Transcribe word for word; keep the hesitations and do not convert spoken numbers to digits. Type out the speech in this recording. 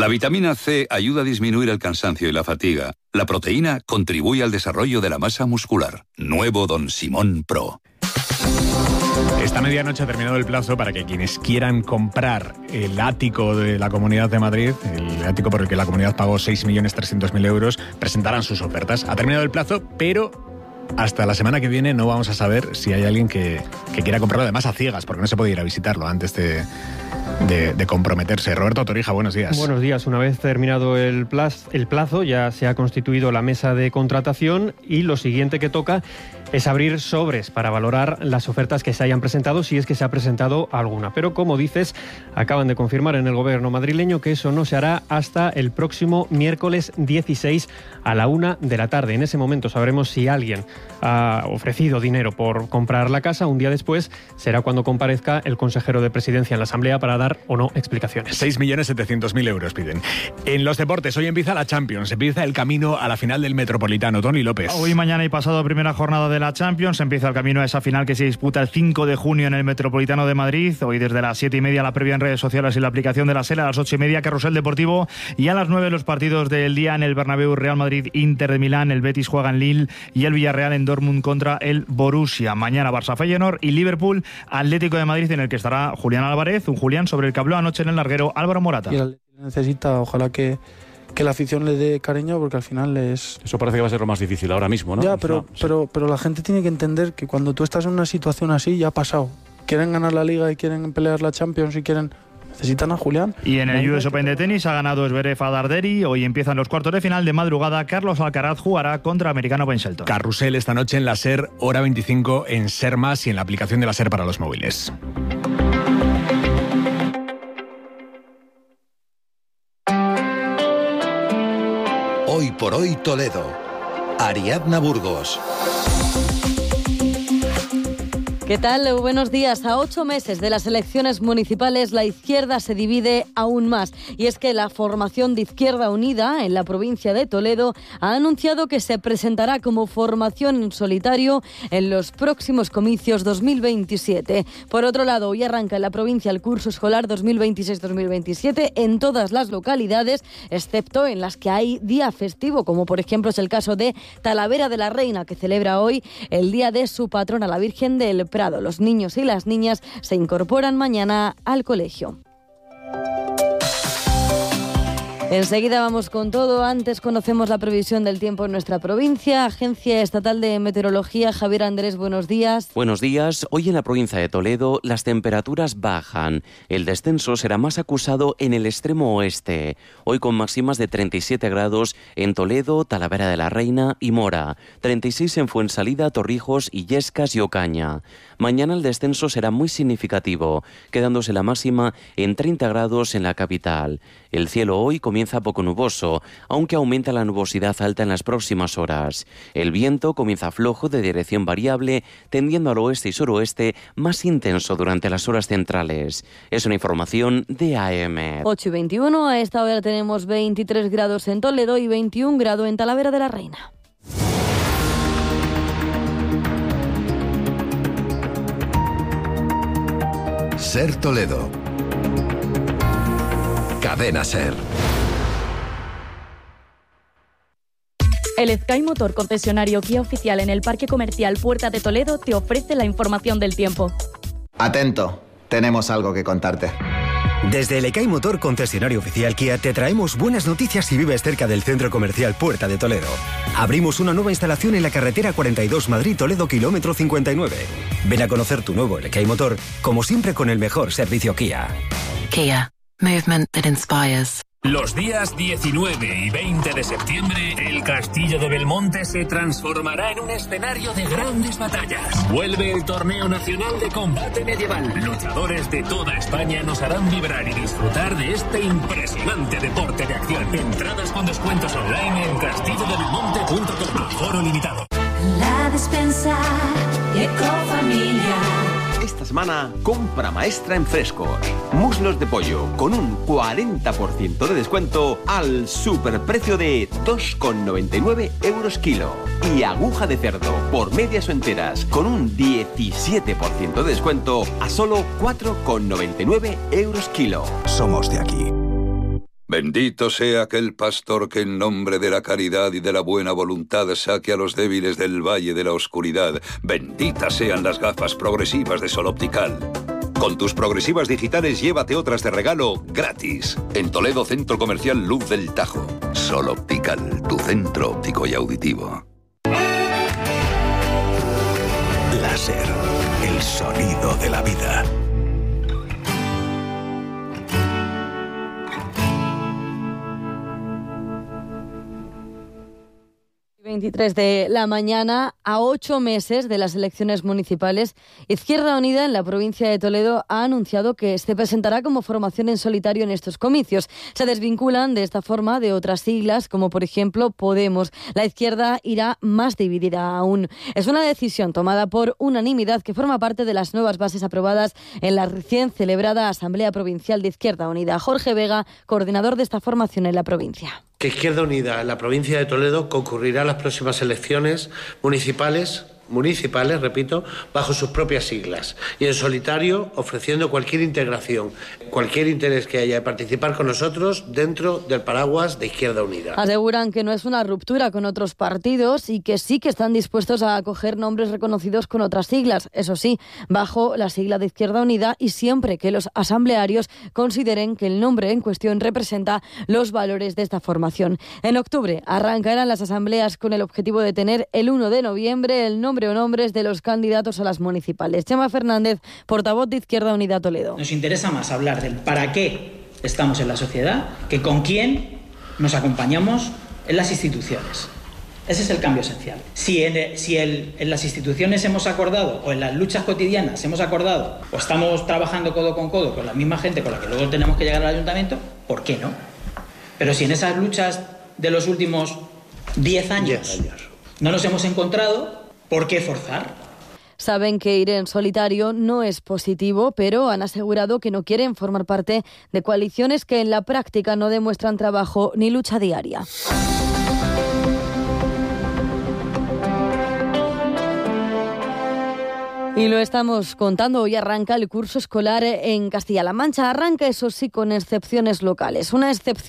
La vitamina C ayuda a disminuir el cansancio y la fatiga. La proteína contribuye al desarrollo de la masa muscular. Nuevo Don Simón Pro. Esta medianoche ha terminado el plazo para que quienes quieran comprar el ático de la Comunidad de Madrid, el ático por el que la comunidad pagó seis millones trescientos mil euros, presentaran sus ofertas. Ha terminado el plazo, pero hasta la semana que viene no vamos a saber si hay alguien que, que quiera comprarlo, además a ciegas, porque no se puede ir a visitarlo antes de, de, de comprometerse. Roberto Torija, buenos días. Buenos días. Una vez terminado el plazo, el plazo, ya se ha constituido la mesa de contratación y lo siguiente que toca es abrir sobres para valorar las ofertas que se hayan presentado, si es que se ha presentado alguna. Pero, como dices, acaban de confirmar en el gobierno madrileño que eso no se hará hasta el próximo miércoles dieciséis a la una de la tarde. En ese momento sabremos si alguien ha ofrecido dinero por comprar la casa. Un día después será cuando comparezca el consejero de Presidencia en la Asamblea para dar o no explicaciones. seis millones setecientos mil euros piden. En los deportes, hoy empieza la Champions, empieza el camino a la final del Metropolitano. Tony López. Hoy, mañana y pasado, primera jornada de la Champions, empieza el camino a esa final que se disputa el cinco de junio en el Metropolitano de Madrid. Hoy desde las siete y media la previa en redes sociales y la aplicación de la S E L, a las ocho y media Carrusel Deportivo, y a las nueve los partidos del día en el Bernabéu: Real Madrid, Inter de Milán, el Betis juega en Lille y el Villarreal en Dortmund contra el Borussia. Mañana Barça Feyenoord y Liverpool Atlético de Madrid, en el que estará Julián Álvarez, un Julián sobre el que habló anoche en el larguero Álvaro Morata. Y el necesita, ojalá que que la afición le dé cariño, porque al final es... Eso parece que va a ser lo más difícil ahora mismo, ¿no? Ya, pero, no, sí. pero, pero la gente tiene que entender que cuando tú estás en una situación así, ya ha pasado. Quieren ganar la Liga y quieren pelear la Champions y quieren... Necesitan a Julián. Y en el U S Open de tenis ha ganado Zverev a Darderi. Hoy empiezan los cuartos de final. De madrugada, Carlos Alcaraz jugará contra americano Ben Shelton. Carrusel esta noche en la SER, hora veinticinco en SER Más y en la aplicación de la SER para los móviles. Hoy por hoy Toledo. Ariadna Burgos. ¿Qué tal? Buenos días. A ocho meses de las elecciones municipales, la izquierda se divide aún más. Y es que la formación de Izquierda Unida en la provincia de Toledo ha anunciado que se presentará como formación en solitario en los próximos comicios dos mil veintisiete. Por otro lado, hoy arranca en la provincia el curso escolar dos mil veintiséis dos mil veintisiete en todas las localidades, excepto en las que hay día festivo, como por ejemplo es el caso de Talavera de la Reina, que celebra hoy el día de su patrona, la Virgen del Prado. Los niños y las niñas se incorporan mañana al colegio. Enseguida vamos con todo. Antes conocemos la previsión del tiempo en nuestra provincia. Agencia Estatal de Meteorología, Javier Andrés, buenos días. Buenos días. Hoy en la provincia de Toledo las temperaturas bajan. El descenso será más acusado en el extremo oeste. Hoy con máximas de treinta y siete grados en Toledo, Talavera de la Reina y Mora. treinta y seis en Fuensalida, Torrijos, Illescas y Ocaña. Mañana el descenso será muy significativo, quedándose la máxima en treinta grados en la capital. El cielo hoy comienza poco nuboso, aunque aumenta la nubosidad alta en las próximas horas. El viento comienza flojo de dirección variable, tendiendo al oeste y suroeste, más intenso durante las horas centrales. Es una información de A M. ocho y veintiuno, a esta hora tenemos veintitrés grados en Toledo y veintiún grados en Talavera de la Reina. SER Toledo. Cadena SER. El Sky Motor, concesionario Kia oficial en el Parque Comercial Puerta de Toledo, te ofrece la información del tiempo. Atento, tenemos algo que contarte. Desde el Sky Motor, concesionario oficial Kia, te traemos buenas noticias si vives cerca del Centro Comercial Puerta de Toledo. Abrimos una nueva instalación en la carretera cuarenta y dos Madrid-Toledo, kilómetro cincuenta y nueve. Ven a conocer tu nuevo Sky Motor, como siempre con el mejor servicio Kia. Kia, movement that inspires. Los días diecinueve y veinte de septiembre, el Castillo de Belmonte se transformará en un escenario de grandes batallas. Vuelve el Torneo Nacional de Combate Medieval. Luchadores de toda España nos harán vibrar y disfrutar de este impresionante deporte de acción. Entradas con descuentos online en castillo de belmonte punto com. Aforo limitado. La Despensa y Ecofamilia. Esta semana, compra maestra en Frescos. Muslos de pollo con un cuarenta por ciento de descuento al superprecio de dos con noventa y nueve euros kilo. Y aguja de cerdo por medias o enteras con un diecisiete por ciento de descuento a solo cuatro con noventa y nueve euros kilo. Somos de aquí. Bendito sea aquel pastor que en nombre de la caridad y de la buena voluntad saque a los débiles del valle de la oscuridad. Benditas sean las gafas progresivas de Sol Optical. Con tus progresivas digitales llévate otras de regalo gratis. En Toledo, Centro Comercial Luz del Tajo. Sol Optical, tu centro óptico y auditivo. Láser, el sonido de la vida. veintitrés de la mañana, a ocho meses de las elecciones municipales, Izquierda Unida en la provincia de Toledo ha anunciado que se presentará como formación en solitario en estos comicios. Se desvinculan de esta forma de otras siglas, como por ejemplo Podemos. La izquierda irá más dividida aún. Es una decisión tomada por unanimidad que forma parte de las nuevas bases aprobadas en la recién celebrada Asamblea Provincial de Izquierda Unida. Jorge Vega, coordinador de esta formación en la provincia. Que Izquierda Unida en la provincia de Toledo concurrirá a las próximas elecciones municipales, municipales, repito, bajo sus propias siglas y en solitario, ofreciendo cualquier integración, cualquier interés que haya de participar con nosotros dentro del paraguas de Izquierda Unida. Aseguran que no es una ruptura con otros partidos y que sí que están dispuestos a acoger nombres reconocidos con otras siglas, eso sí, bajo la sigla de Izquierda Unida y siempre que los asamblearios consideren que el nombre en cuestión representa los valores de esta formación. En octubre arrancarán las asambleas con el objetivo de tener el uno de noviembre el nombre o nombres de los candidatos a las municipales. Chema Fernández, portavoz de Izquierda Unida Toledo. Nos interesa más hablar del para qué estamos en la sociedad que con quién nos acompañamos en las instituciones. Ese es el cambio esencial. Si, en, si el, en las instituciones hemos acordado, o en las luchas cotidianas hemos acordado, o estamos trabajando codo con codo con la misma gente con la que luego tenemos que llegar al ayuntamiento, ¿por qué no? Pero si en esas luchas de los últimos diez años no nos hemos encontrado, ¿por qué forzar? Saben que ir en solitario no es positivo, pero han asegurado que no quieren formar parte de coaliciones que en la práctica no demuestran trabajo ni lucha diaria. Y lo estamos contando, hoy arranca el curso escolar en Castilla-La Mancha. Arranca, eso sí, con excepciones locales. Una excepción